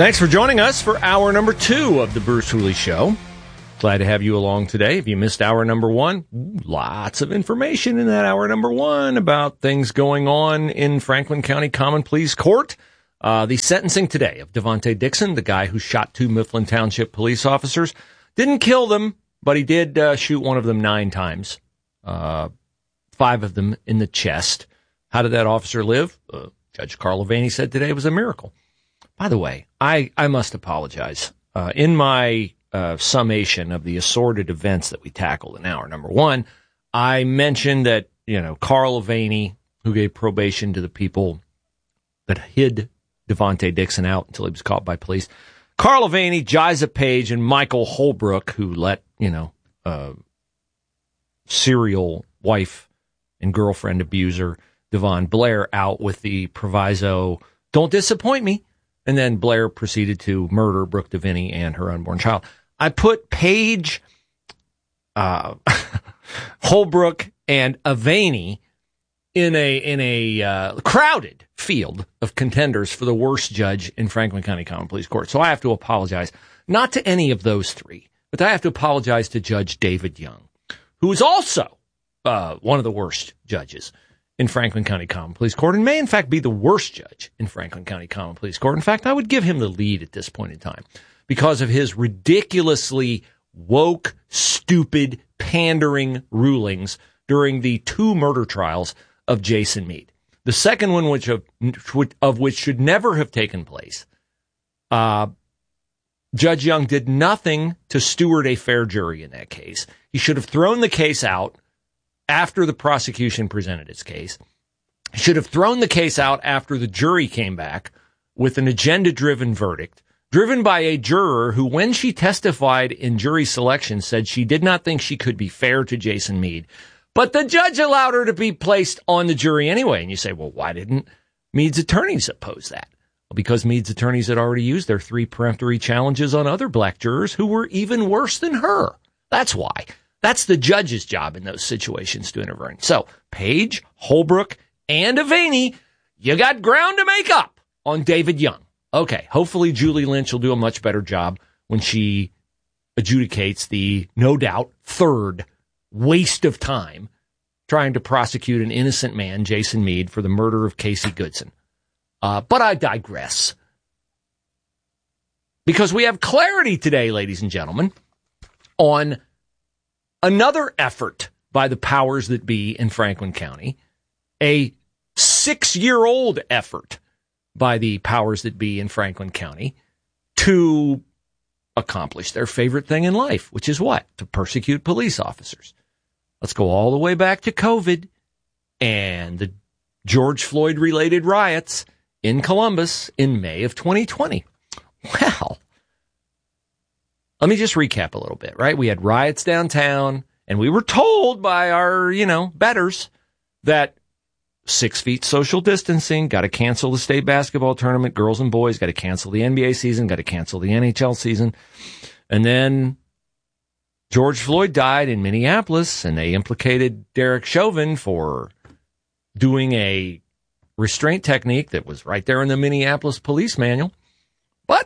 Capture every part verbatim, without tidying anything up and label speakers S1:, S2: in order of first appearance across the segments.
S1: Thanks for joining us for hour number two of the Bruce Hooley Show. Glad to have you along today. If you missed hour number one, lots of information in that hour number one about things going on in Franklin County Common Pleas Court. Uh, the sentencing today of Devontae Dixon, the guy who shot two Mifflin Township police officers. Didn't kill them, but he did uh, shoot one of them nine times, uh, five of them in the chest. How did that officer live? Uh, Judge Carl Levaney said today it was a miracle. By the way, I, I must apologize. Uh, in my uh, summation of the assorted events that we tackled in hour number one, I mentioned that, you know, Carl Levaney, who gave probation to the people that hid Devontae Dixon out until he was caught by police, Carl Levaney, Jiza Page, and Michael Holbrook, who let, you know, uh, serial wife and girlfriend abuser Devon Blair out with the proviso, don't disappoint me. And then Blair proceeded to murder Brooke Deviney and her unborn child. I put Page, uh, Holbrook, and Avaney in a in a uh, crowded field of contenders for the worst judge in Franklin County Common Pleas Court. So I have to apologize, not to any of those three, but I have to apologize to Judge David Young, who is also uh, one of the worst judges in Franklin County Common Pleas Court, and may in fact be the worst judge in Franklin County Common Pleas Court. In fact, I would give him the lead at this point in time because of his ridiculously woke, stupid, pandering rulings during the two murder trials of Jason Meade. The second one, which of, of which should never have taken place. Uh, Judge Young did nothing to steward a fair jury in that case. He should have thrown the case out after the prosecution presented its case. He should have thrown the case out after the jury came back with an agenda-driven verdict, driven by a juror who, when she testified in jury selection, said she did not think she could be fair to Jason Meade. But the judge allowed her to be placed on the jury anyway. And you say, well, why didn't Meade's attorneys oppose that? Well, because Meade's attorneys had already used their three peremptory challenges on other black jurors who were even worse than her. That's why. That's the judge's job in those situations to intervene. So, Page, Holbrook, and Avaney, you got ground to make up on David Young. Okay, hopefully Julie Lynch will do a much better job when she adjudicates the, no doubt, third waste of time trying to prosecute an innocent man, Jason Meade, for the murder of Casey Goodson. Uh, but I digress. Because we have clarity today, ladies and gentlemen, on another effort by the powers that be in Franklin County, a six-year-old effort by the powers that be in Franklin County to accomplish their favorite thing in life, which is what? To persecute police officers. Let's go all the way back to COVID and the George Floyd-related riots in Columbus in May of twenty twenty. Well, let me just recap a little bit, right? We had riots downtown, and we were told by our, you know, betters that six feet social distancing, got to cancel the state basketball tournament, girls and boys, got to cancel the N B A season, got to cancel the N H L season. And then George Floyd died in Minneapolis, and they implicated Derek Chauvin for doing a restraint technique that was right there in the Minneapolis police manual. But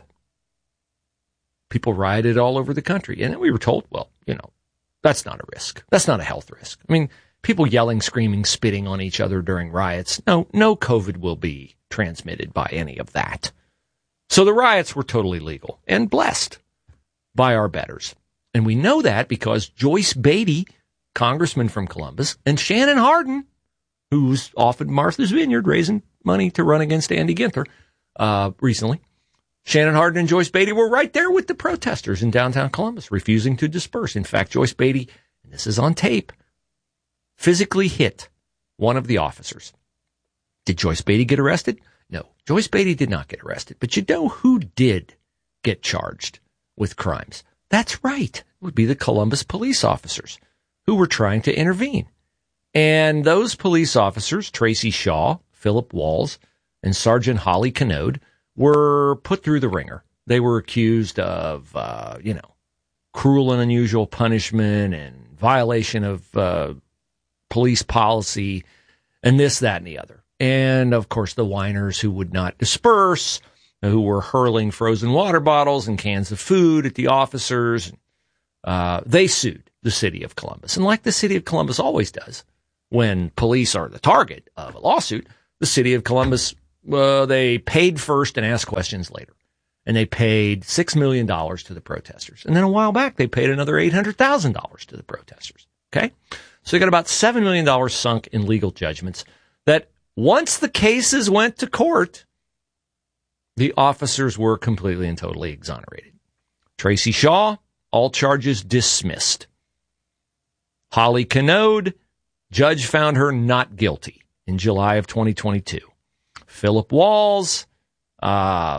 S1: people rioted all over the country. And we were told, well, you know, that's not a risk. That's not a health risk. I mean, people yelling, screaming, spitting on each other during riots. No, no COVID will be transmitted by any of that. So the riots were totally legal and blessed by our betters. And we know that because Joyce Beatty, congressman from Columbus, and Shannon Hardin, who's off at Martha's Vineyard raising money to run against Andy Ginther uh, recently, Shannon Hardin and Joyce Beatty were right there with the protesters in downtown Columbus, refusing to disperse. In fact, Joyce Beatty, and this is on tape, physically hit one of the officers. Did Joyce Beatty get arrested? No, Joyce Beatty did not get arrested. But you know who did get charged with crimes? That's right. It would be the Columbus police officers who were trying to intervene. And those police officers, Tracy Shaw, Philip Walls, and Sergeant Holly Canode, were put through the ringer. They were accused of, uh, you know, cruel and unusual punishment and violation of uh, police policy and this, that, and the other. And, of course, the whiners who would not disperse who were hurling frozen water bottles and cans of food at the officers. Uh, they sued the city of Columbus. And like the city of Columbus always does, when police are the target of a lawsuit, the city of Columbus, uh, they paid first and asked questions later. And they paid six million dollars to the protesters. And then a while back, they paid another eight hundred thousand dollars to the protesters. Okay? So they got about seven million dollars sunk in legal judgments that once the cases went to court, the officers were completely and totally exonerated. Tracy Shaw, all charges dismissed. Holly Canode, judge found her not guilty in July of twenty twenty-two. Philip Walls, uh,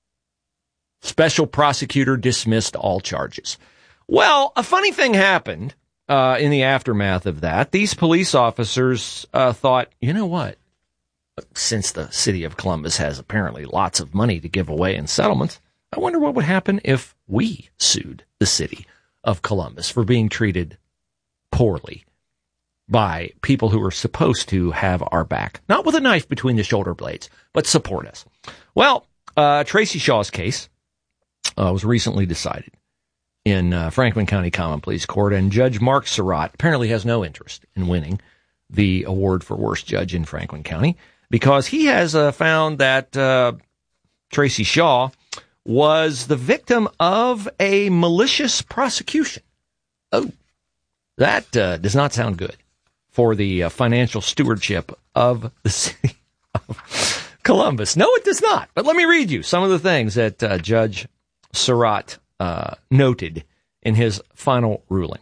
S1: special prosecutor dismissed all charges. Well, a funny thing happened uh, in the aftermath of that. These police officers uh, thought, you know what? Since the city of Columbus has apparently lots of money to give away in settlements, I wonder what would happen if we sued the city of Columbus for being treated poorly by people who are supposed to have our back, not with a knife between the shoulder blades, but support us. Well, uh, Tracy Shaw's case uh, was recently decided in uh, Franklin County Common Pleas Court, and Judge Mark Surratt apparently has no interest in winning the award for worst judge in Franklin County because he has uh, found that uh, Tracy Shaw was the victim of a malicious prosecution. Oh, that uh, does not sound good for the uh, financial stewardship of the city of Columbus. No, it does not. But let me read you some of the things that uh, Judge Surratt uh, noted in his final ruling.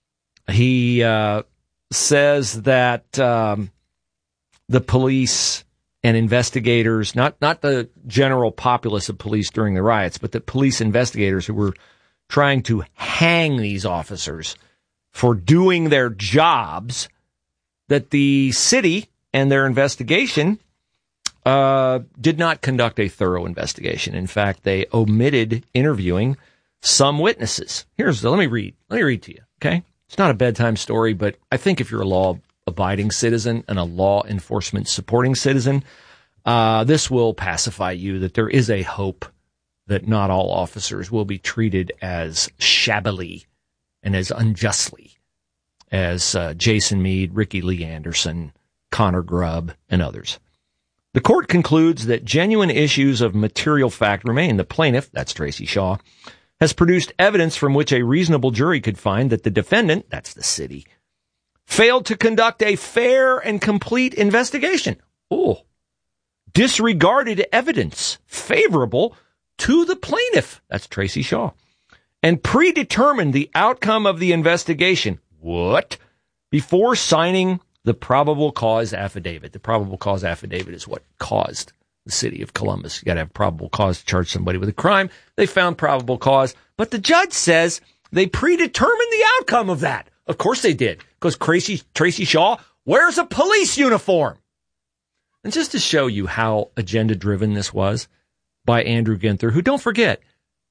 S1: He uh, says that um, the police and investigators, not, not the general populace of police during the riots, but the police investigators who were trying to hang these officers for doing their jobs, that the city and their investigation uh, did not conduct a thorough investigation. In fact, they omitted interviewing some witnesses. Here's the, let me read. Let me read to you, okay? It's not a bedtime story, but I think if you're a law-abiding citizen and a law enforcement supporting citizen, uh, this will pacify you that there is a hope that not all officers will be treated as shabbily and as unjustly as uh, Jason Meade, Ricky Lee Anderson, Connor Grubb, and others. The court concludes that genuine issues of material fact remain. The plaintiff, that's Tracy Shaw, has produced evidence from which a reasonable jury could find that the defendant, that's the city, failed to conduct a fair and complete investigation. Oh, disregarded evidence favorable to the plaintiff, that's Tracy Shaw, and predetermined the outcome of the investigation. What? Before signing the probable cause affidavit. The probable cause affidavit is what caused the city of Columbus. You got to have probable cause to charge somebody with a crime. They found probable cause, but the judge says they predetermined the outcome of that. Of course they did, because Tracy, Tracy Shaw wears a police uniform. And just to show you how agenda-driven this was by Andrew Ginther, who, don't forget,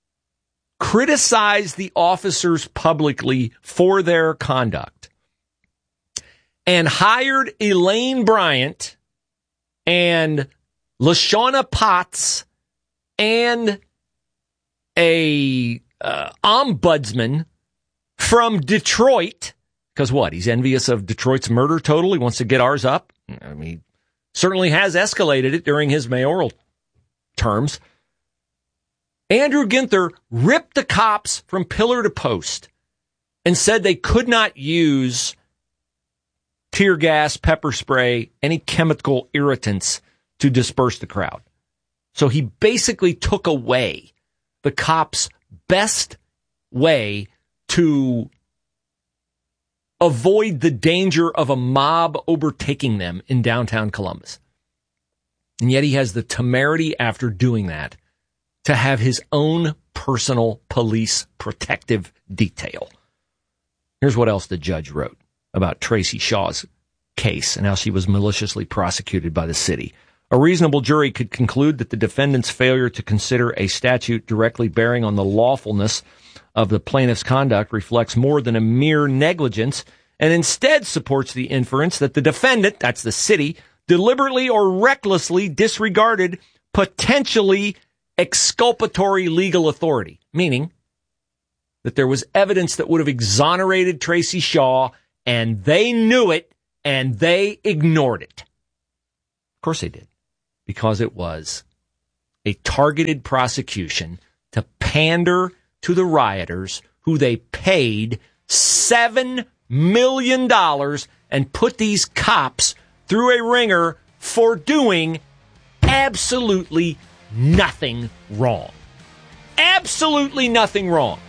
S1: criticized the officers publicly for their conduct and hired Elaine Bryant and LaShawna Potts and a uh, ombudsman from Detroit, because what? He's envious of Detroit's murder total. He wants to get ours up. I mean, he certainly has escalated it during his mayoral terms. Andrew Ginther ripped the cops from pillar to post and said they could not use tear gas, pepper spray, any chemical irritants to disperse the crowd. So he basically took away the cops' best way to avoid the danger of a mob overtaking them in downtown Columbus. And yet he has the temerity after doing that to have his own personal police protective detail. Here's what else the judge wrote about Tracy Shaw's case and how she was maliciously prosecuted by the city. A reasonable jury could conclude that the defendant's failure to consider a statute directly bearing on the lawfulness of the plaintiff's conduct reflects more than a mere negligence and instead supports the inference that the defendant, that's the city, deliberately or recklessly disregarded potentially exculpatory legal authority, meaning that there was evidence that would have exonerated Tracy Shaw, and they knew it, and they ignored it. Of course they did, because it was a targeted prosecution to pander to the rioters who they paid seven million dollars and put these cops through a ringer for doing absolutely nothing wrong. Absolutely nothing wrong.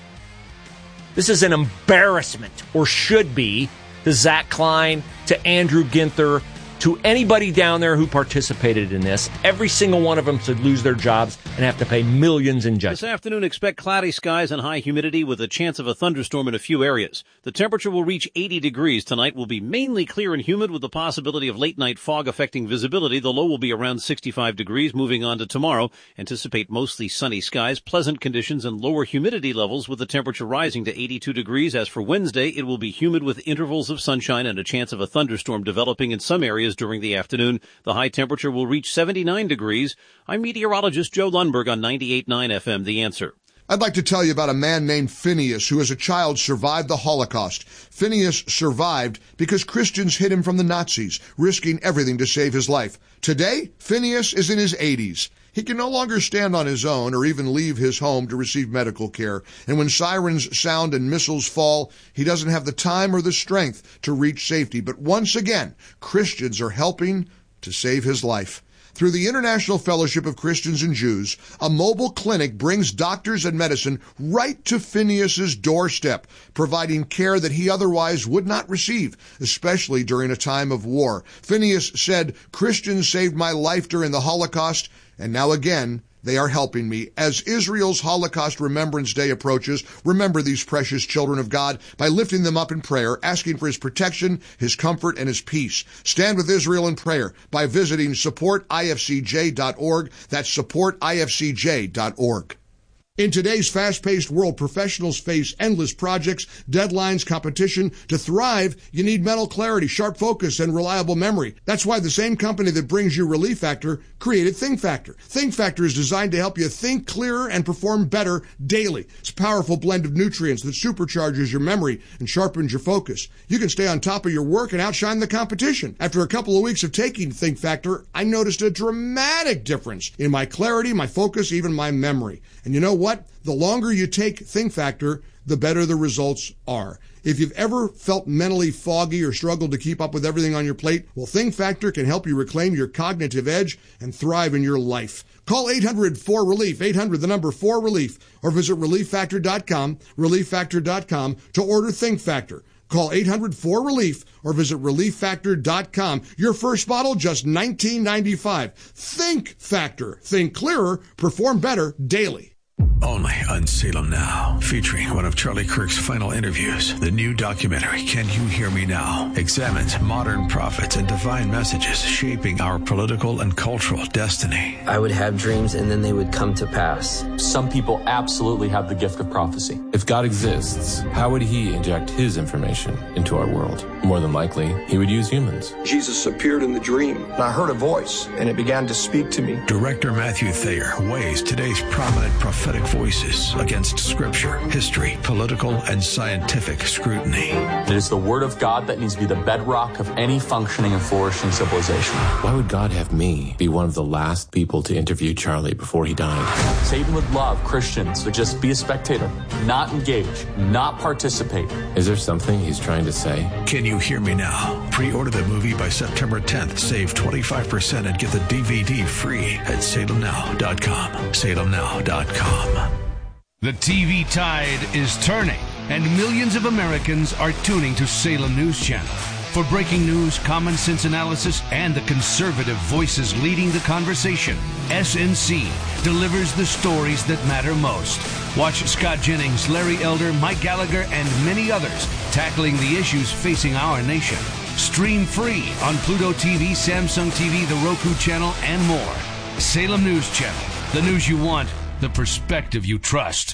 S1: This is an embarrassment, or should be, to Zach Klein, to Andrew Ginther, to anybody down there who participated in this. Every single one of them should lose their jobs and have to pay millions in judgment.
S2: This afternoon, expect cloudy skies and high humidity with a chance of a thunderstorm in a few areas. The temperature will reach eighty degrees tonight. Will be mainly clear and humid with the possibility of late-night fog affecting visibility. The low will be around sixty-five degrees. Moving on to tomorrow, anticipate mostly sunny skies, pleasant conditions, and lower humidity levels with the temperature rising to eighty-two degrees. As for Wednesday, it will be humid with intervals of sunshine and a chance of a thunderstorm developing in some areas during the afternoon. The high temperature will reach seventy-nine degrees. I'm meteorologist Joe Lundberg on ninety-eight point nine F M, The Answer.
S3: I'd like to tell you about a man named Phineas who as a child survived the Holocaust. Phineas survived because Christians hid him from the Nazis, risking everything to save his life. Today, Phineas is in his eighties. He can no longer stand on his own or even leave his home to receive medical care. And when sirens sound and missiles fall, he doesn't have the time or the strength to reach safety. But once again, Christians are helping to save his life. Through the International Fellowship of Christians and Jews, a mobile clinic brings doctors and medicine right to Phineas's doorstep, providing care that he otherwise would not receive, especially during a time of war. Phineas said, "Christians saved my life during the Holocaust, and now again, they are helping me." As Israel's Holocaust Remembrance Day approaches, remember these precious children of God by lifting them up in prayer, asking for his protection, his comfort, and his peace. Stand with Israel in prayer by visiting support I F C J dot org. That's support I F C J dot org. In today's fast-paced world, professionals face endless projects, deadlines, competition. To thrive, you need mental clarity, sharp focus, and reliable memory. That's why the same company that brings you Relief Factor created Think Factor. Think Factor is designed to help you think clearer and perform better daily. It's a powerful blend of nutrients that supercharges your memory and sharpens your focus. You can stay on top of your work and outshine the competition. After a couple of weeks of taking Think Factor, I noticed a dramatic difference in my clarity, my focus, even my memory. And you know what? The longer you take Think Factor, the better the results are. If you've ever felt mentally foggy or struggled to keep up with everything on your plate, well, Think Factor can help you reclaim your cognitive edge and thrive in your life. Call eight hundred four relief, eight hundred the number four relief, or visit relief factor dot com, relief factor dot com to order Think Factor. Call eight hundred four relief or visit relief factor dot com. Your first bottle, just nineteen ninety-five. Think Factor. Think clearer, perform better daily.
S4: Only on Salem Now, featuring one of Charlie Kirk's final interviews. The new documentary, Can You Hear Me Now?, examines modern prophets and divine messages shaping our political and cultural destiny.
S5: I would have dreams and then they would come to pass.
S6: Some people absolutely have the gift of prophecy. If God exists, how would he inject his information into our world? More than likely, he would use humans.
S7: Jesus appeared in the dream, and I heard a voice, and it began to speak to me.
S4: Director Matthew Thayer weighs today's prominent prophetic voices against scripture, history, political, and scientific scrutiny.
S6: It is the word of God that needs to be the bedrock of any functioning and flourishing civilization. Why would God have me be one of the last people to interview Charlie before he died? Satan would love Christians to just be a spectator, not engage, not participate. Is there something he's trying to say?
S4: Can You Hear Me Now? Pre-order the movie by September tenth. Save twenty-five percent and get the D V D free at salem now dot com. salem now dot com.
S8: The T V tide is turning, and millions of Americans are tuning to Salem News Channel. For breaking news, common sense analysis, and the conservative voices leading the conversation, S N C delivers the stories that matter most. Watch Scott Jennings, Larry Elder, Mike Gallagher, and many others tackling the issues facing our nation. Stream free on Pluto T V, Samsung T V, the Roku channel, and more. Salem News Channel. The news you want, the perspective you trust.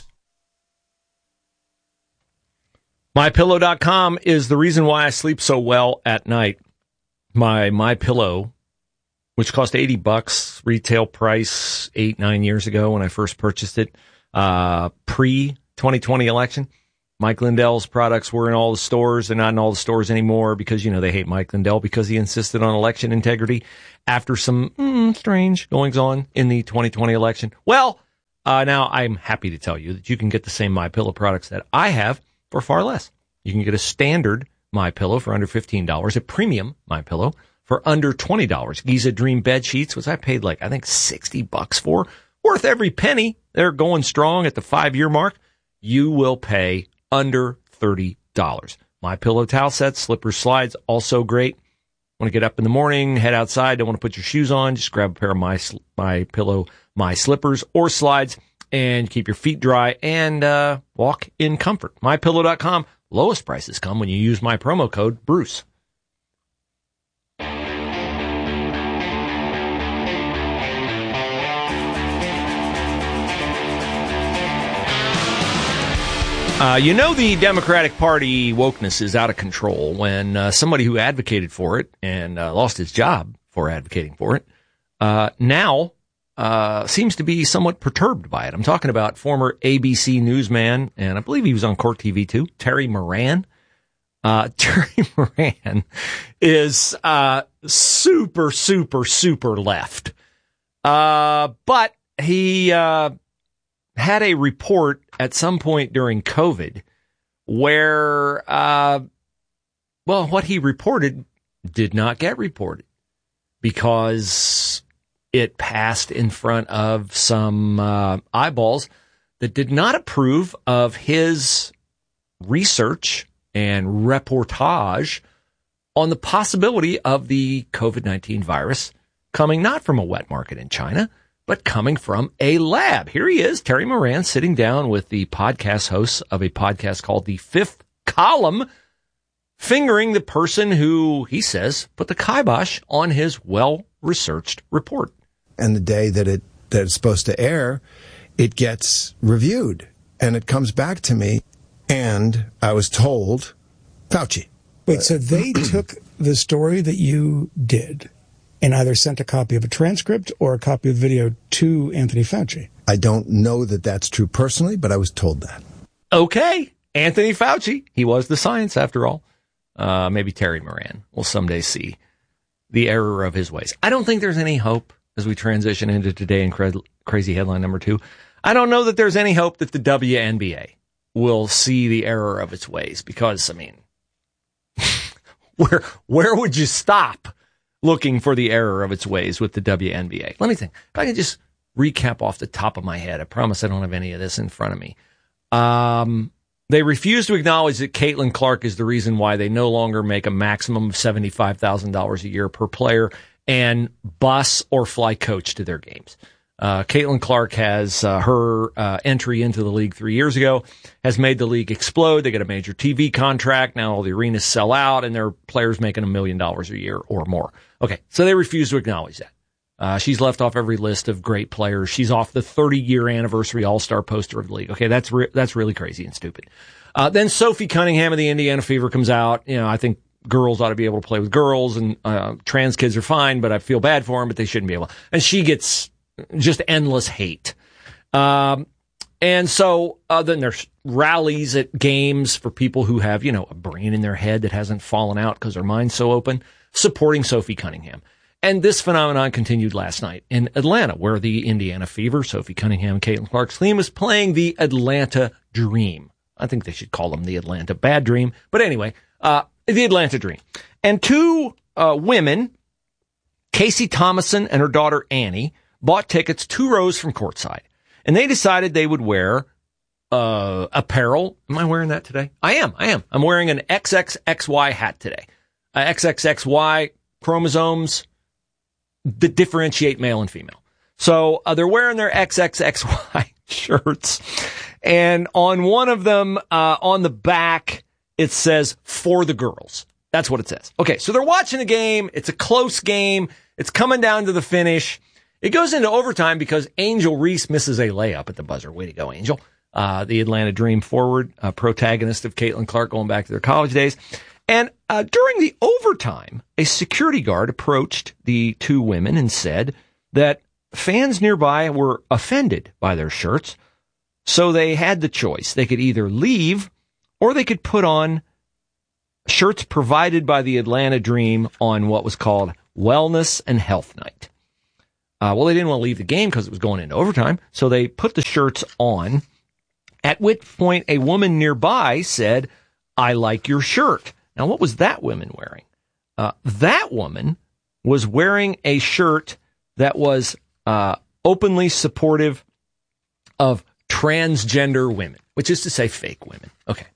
S1: my pillow dot com is the reason why I sleep so well at night. My MyPillow which cost eighty bucks, retail price eight, nine years ago when I first purchased it, uh, pre twenty twenty election. Mike Lindell's products were in all the stores. They're not in all the stores anymore because, you know, they hate Mike Lindell because he insisted on election integrity after some mm, strange goings on in the twenty twenty election. Well, uh, now I'm happy to tell you that you can get the same MyPillow products that I have for far less. You can get a standard MyPillow for under fifteen dollars, a premium MyPillow for under twenty dollars. Giza Dream bed sheets, which I paid like, I think sixty bucks for, worth every penny. They're going strong at the five year mark. You will pay under thirty dollars. MyPillow towel sets, slippers, slides, also great. Want to get up in the morning, head outside, don't want to put your shoes on, just grab a pair of my MyPillow, my slippers or slides, and keep your feet dry and uh, walk in comfort. My Pillow dot com. Lowest prices come when you use my promo code Bruce. Uh, you know the Democratic Party wokeness is out of control when uh, somebody who advocated for it and uh, lost his job for advocating for it uh, now uh, seems to be somewhat perturbed by it. I'm talking about former A B C newsman, and I believe he was on Court T V too, Terry Moran. Uh, Terry Moran is uh, super, super, super left. Uh, but he... Uh, had a report at some point during COVID where, uh, well, what he reported did not get reported because it passed in front of some uh, eyeballs that did not approve of his research and reportage on the possibility of the COVID nineteen virus coming not from a wet market in China, but coming from a lab. Here he is, Terry Moran, sitting down with the podcast hosts of a podcast called The Fifth Column, fingering the person who, he says, put the kibosh on his well-researched report.
S9: And the day that it that it's supposed to air, it gets reviewed, and it comes back to me, and I was told, Fauci.
S10: Wait, so they took the story that you did and either sent a copy of a transcript or a copy of the video to Anthony Fauci?
S9: I don't know that that's true personally, but I was told that.
S1: Okay. Anthony Fauci. He was the science, after all. Uh, maybe Terry Moran will someday see the error of his ways. I don't think there's any hope as we transition into today in cra- crazy headline number two. I don't know that there's any hope that the W N B A will see the error of its ways because, I mean, where where would you stop looking for the error of its ways with the W N B A? Let me think. If I can just recap off the top of my head. I promise I don't have any of this in front of me. Um, they refuse to acknowledge that Caitlin Clark is the reason why they no longer make a maximum of seventy-five thousand dollars a year per player and bus or fly coach to their games. Uh, Caitlin Clark has uh, her uh, entry into the league three years ago has made the league explode. They get a major T V contract. Now all the arenas sell out and their players making a million dollars a year or more. Okay, so they refuse to acknowledge that. Uh, she's left off every list of great players. She's off the thirty-year anniversary All-Star poster of the league. Okay, that's re- that's really crazy and stupid. Uh, then Sophie Cunningham of the Indiana Fever comes out. You know, I think girls ought to be able to play with girls, and uh, trans kids are fine, but I feel bad for them, but they shouldn't be able. And she gets just endless hate. Um, and so uh, then there's rallies at games for people who have, you know, a brain in their head that hasn't fallen out because their mind's so open, supporting Sophie Cunningham. And this phenomenon continued last night in Atlanta, where the Indiana Fever, Sophie Cunningham, Caitlin Clark's team, was playing the Atlanta Dream. I think they should call them the Atlanta Bad Dream. But anyway, uh, the Atlanta Dream. And two uh, women, Casey Thomason and her daughter Annie, bought tickets two rows from courtside. And they decided they would wear uh, apparel. Am I wearing that today? I am. I am. I'm wearing an X X X Y hat today. Uh, X X X Y chromosomes that differentiate male and female. So uh, they're wearing their X X X Y shirts. And on one of them, uh, on the back, it says, "For the girls." That's what it says. Okay, so they're watching a game. It's a close game. It's coming down to the finish. It goes into overtime because Angel Reese misses a layup at the buzzer. Way to go, Angel. Uh, the Atlanta Dream forward, uh, protagonist of Caitlin Clark going back to their college days. And uh, during the overtime, a security guard approached the two women and said that fans nearby were offended by their shirts, so they had the choice. They could either leave or they could put on shirts provided by the Atlanta Dream on what was called Wellness and Health Night. Uh, well, they didn't want to leave the game because it was going into overtime, so they put the shirts on, at which point a woman nearby said, "I like your shirt." Now, what was that woman wearing? Uh, that woman was wearing a shirt that was uh, openly supportive of transgender women, which is to say fake women. Okay.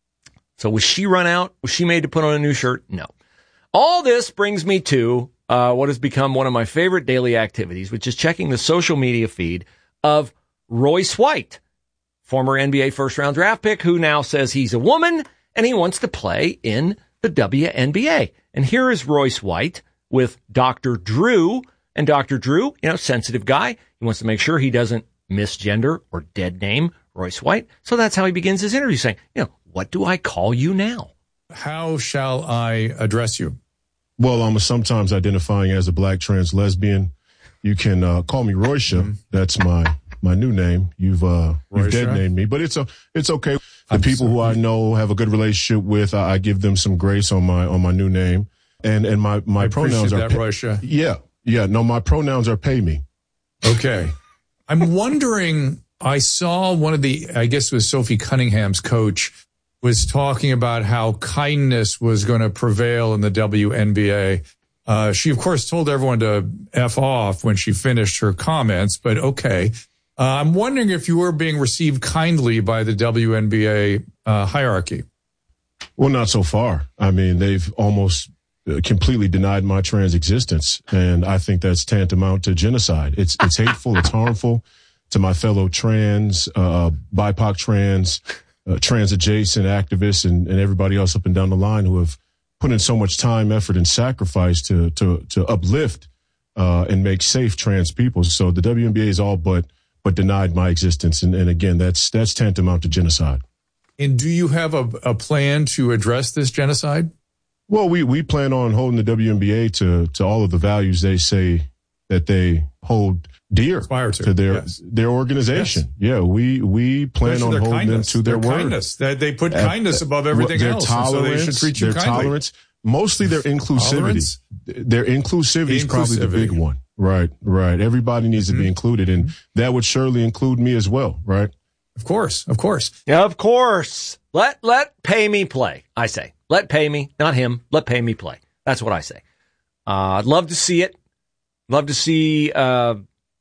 S1: So was she run out? Was she made to put on a new shirt? No. All this brings me to uh, what has become one of my favorite daily activities, which is checking the social media feed of Royce White, former N B A first-round draft pick, who now says he's a woman and he wants to play in the W N B A. And here is Royce White with Doctor Drew. And Doctor Drew, you know, sensitive guy. He wants to make sure he doesn't misgender or dead name Royce White. So that's how he begins his interview, saying, you know, what do I call you now?
S11: How shall I address you?
S12: Well, I'm sometimes identifying as a black trans lesbian. You can uh, call me Roysha. Mm-hmm. That's my my new name. You've uh, you've dead named me, but it's a it's okay. The I'm people sorry. who I know have a good relationship with, I, I give them some grace on my on my new name, and and my my I pronouns are
S11: that, Roysha.
S12: Yeah, yeah. No, my pronouns are pay me.
S11: Okay. I'm wondering. I saw one of the, I guess it was Sophie Cunningham's coach, was talking about how kindness was going to prevail in the W N B A. Uh, she, of course, told everyone to F off when she finished her comments, but okay. Uh, I'm wondering if you were being received kindly by the W N B A uh, hierarchy.
S12: Well, not so far. I mean, they've almost completely denied my trans existence, and I think that's tantamount to genocide. It's it's hateful, it's harmful to my fellow trans, uh, B I P O C trans, uh, trans-adjacent activists, and, and everybody else up and down the line who have put in so much time, effort, and sacrifice to to to uplift uh, and make safe trans people. So the W N B A is all but but denied my existence, and, and again, that's that's tantamount to genocide.
S11: And do you have a, a plan to address this genocide?
S12: Well, we we plan on holding the W N B A to to all of the values they say that they hold dear
S11: to,
S12: to their
S11: yes.
S12: their organization. Yes. Yeah, we we plan
S11: Especially
S12: on holding
S11: kindness.
S12: them to their,
S11: their
S12: word.
S11: Kindness. They, they put At, kindness above everything
S12: their
S11: else.
S12: Tolerance,
S11: so they should treat you
S12: their
S11: kindly.
S12: tolerance, mostly their inclusivity.
S11: Tolerance?
S12: Their inclusivity is probably the big one. Right, right. Everybody needs mm-hmm. to be included, and that would surely include me as well, right?
S11: Of course, of course.
S1: Yeah, of course. Let let pay me play, I say. Let pay me, not him. Let pay me play. That's what I say. Uh, I'd love to see it. Love to see... Uh,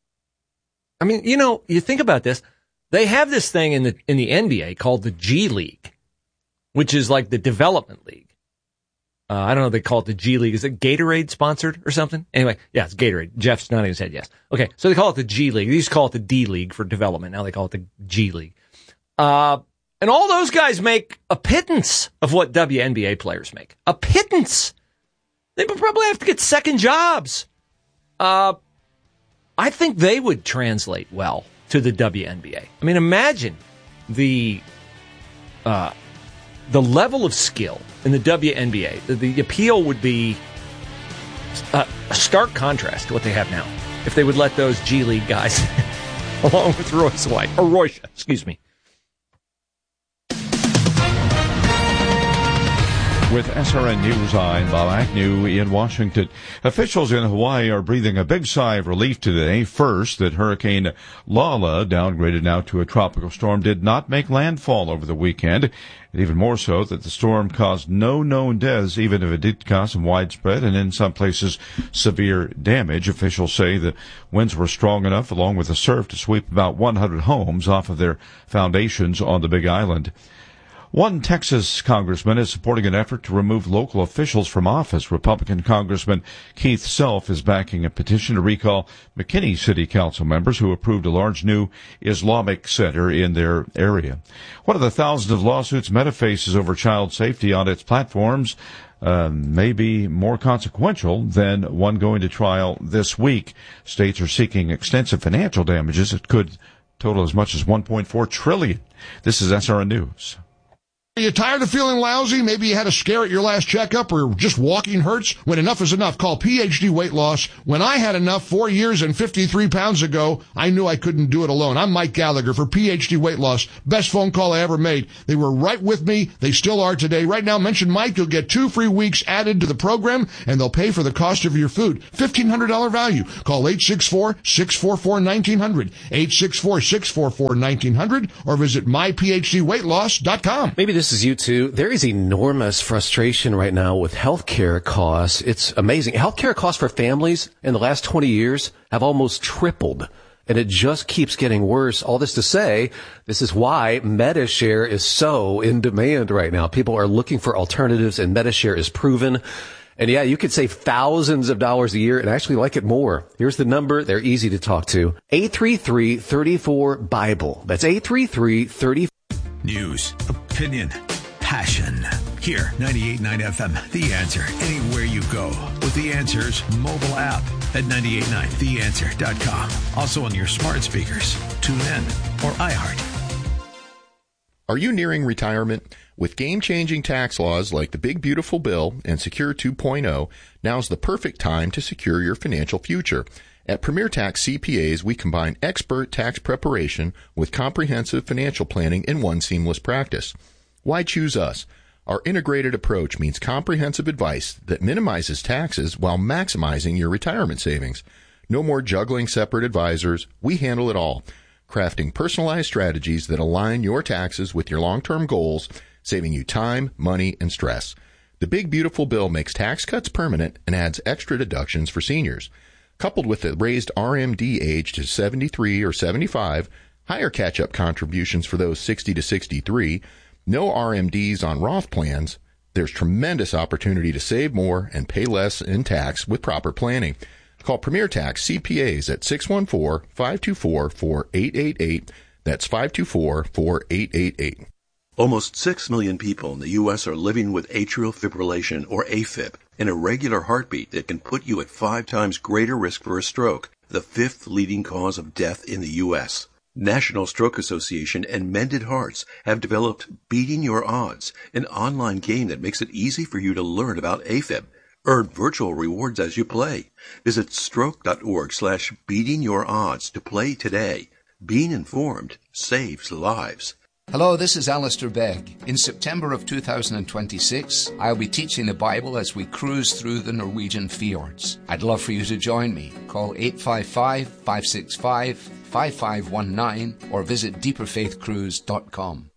S1: I mean, you know, you think about this. They have this thing in the in the N B A called the G League, which is like the development league. Uh, I don't know if they call it the G League. Is it Gatorade sponsored or something? Anyway, yeah, it's Gatorade. Jeff's nodding his head yes. Okay, so they call it the G League. They used to call it the D League for development. Now they call it the G League. Uh, and all those guys make a pittance of what W N B A players make. A pittance. They would probably have to get second jobs. Uh, I think they would translate well to the W N B A. I mean, imagine the uh, the level of skill in the W N B A. The, the appeal would be a, a stark contrast to what they have now. If they would let those G League guys, along with Royce White, or Royce, excuse me.
S13: With S R N News, I'm Bob Agnew in Washington. Officials in Hawaii are breathing a big sigh of relief today. First, that Hurricane Lala, downgraded now to a tropical storm, did not make landfall over the weekend. And even more so that the storm caused no known deaths, even if it did cause some widespread and in some places severe damage. Officials say the winds were strong enough, along with the surf, to sweep about one hundred homes off of their foundations on the Big Island. One Texas congressman is supporting an effort to remove local officials from office. Republican Congressman Keith Self is backing a petition to recall McKinney City Council members who approved a large new Islamic center in their area. One of the thousands of lawsuits Meta faces over child safety on its platforms uh, may be more consequential than one going to trial this week. States are seeking extensive financial damages. It could total as much as one point four trillion dollars. This is S R N News.
S3: Are you tired of feeling lousy? Maybe you had a scare at your last checkup or just walking hurts? When enough is enough, call P H D Weight Loss. When I had enough four years and fifty-three pounds ago, I knew I couldn't do it alone. I'm Mike Gallagher for P H D Weight Loss. Best phone call I ever made. They were right with me. They still are today. Right now, mention Mike. You'll get two free weeks added to the program, and they'll pay for the cost of your food. fifteen hundred dollars value. Call eight six four, six four four, one nine zero zero, eight six four, six four four, one nine zero zero, or visit my p h d weight loss dot com.
S14: Maybe this is you too. There is enormous frustration right now with healthcare costs. It's amazing. Healthcare costs for families in the last twenty years have almost tripled, and it just keeps getting worse. All this to say, this is why MediShare is so in demand right now. People are looking for alternatives, and MediShare is proven. And yeah, you could save thousands of dollars a year and actually like it more. Here's the number. They're easy to talk to. eight three three, three four, BIBLE. That's eight three three, three four.
S4: News, opinion, passion. Here, ninety-eight point nine F M, The Answer. Anywhere you go with The Answer's mobile app at nine eight nine the answer dot com. Also on your smart speakers, TuneIn, or iHeart.
S15: Are you nearing retirement? With game-changing tax laws like the Big Beautiful Bill and Secure two point oh, now's the perfect time to secure your financial future. At Premier Tax C P As, we combine expert tax preparation with comprehensive financial planning in one seamless practice. Why choose us? Our integrated approach means comprehensive advice that minimizes taxes while maximizing your retirement savings. No more juggling separate advisors. We handle it all, crafting personalized strategies that align your taxes with your long-term goals, saving you time, money, and stress. The Big Beautiful Bill makes tax cuts permanent and adds extra deductions for seniors. Coupled with the raised R M D age to seventy-three or seventy-five, higher catch-up contributions for those sixty to sixty-three, no R M Ds on Roth plans, there's tremendous opportunity to save more and pay less in tax with proper planning. Call Premier Tax C P As at six one four, five two four, four eight eight eight. That's five two four, four eight eight eight.
S16: Almost six million people in the U S are living with atrial fibrillation, or A Fib, an irregular heartbeat that can put you at five times greater risk for a stroke, the fifth leading cause of death in the U S National Stroke Association and Mended Hearts have developed Beating Your Odds, an online game that makes it easy for you to learn about A Fib. Earn virtual rewards as you play. Visit stroke.org slash beating your odds to play today. Being informed saves lives.
S17: Hello, this is Alistair Begg. In September of two thousand twenty-six, I'll be teaching the Bible as we cruise through the Norwegian fjords. I'd love for you to join me. Call eight five five, five six five, five five one nine or visit deeper faith cruise dot com.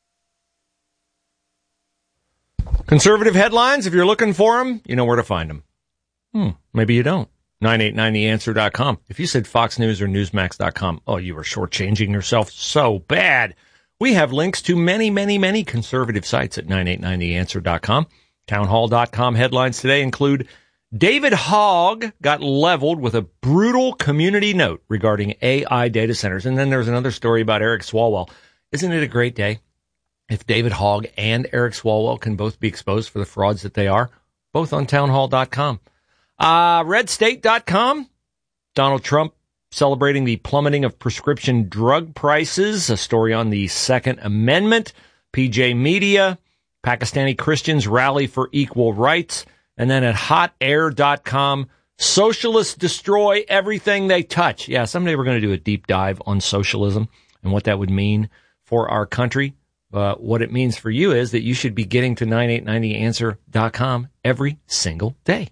S1: Conservative headlines, if you're looking for them, you know where to find them. Hmm, maybe you don't. nine eight nine the answer dot com. If you said Fox News or Newsmax dot com, oh, you were shortchanging yourself so bad. We have links to many, many, many conservative sites at nine eight nine the answer dot com. townhall dot com headlines today include David Hogg got leveled with a brutal community note regarding A I data centers. And then there's another story about Eric Swalwell. Isn't it a great day if David Hogg and Eric Swalwell can both be exposed for the frauds that they are? Both on townhall dot com. Uh, red state dot com. Donald Trump celebrating the plummeting of prescription drug prices, a story on the Second Amendment. P J Media, Pakistani Christians rally for equal rights. And then at hot air dot com, socialists destroy everything they touch. Yeah, someday we're going to do a deep dive on socialism and what that would mean for our country. Uh, what it means for you is that you should be getting to nine eight nine the answer dot com every single day.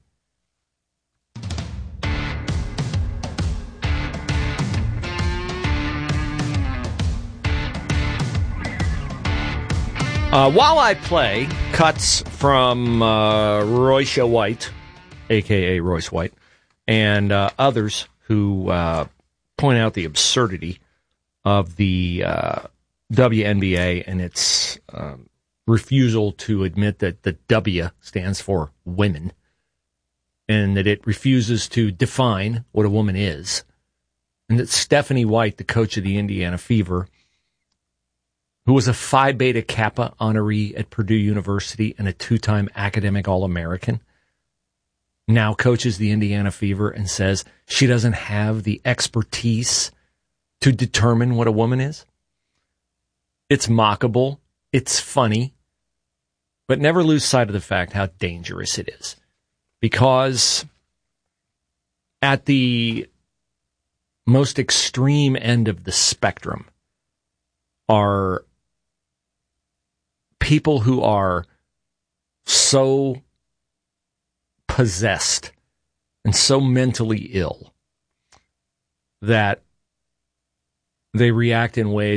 S1: Uh, while I play cuts from uh, Royce White, a k a. Royce White, and uh, others who uh, point out the absurdity of the uh, W N B A and its um, refusal to admit that the W stands for women, and that it refuses to define what a woman is, and that Stephanie White, the coach of the Indiana Fever, who was a Phi Beta Kappa honoree at Purdue University and a two-time academic All-American, now coaches the Indiana Fever and says she doesn't have the expertise to determine what a woman is. It's mockable. It's funny. But never lose sight of the fact how dangerous it is. Because at the most extreme end of the spectrum are people who are so possessed and so mentally ill that they react in ways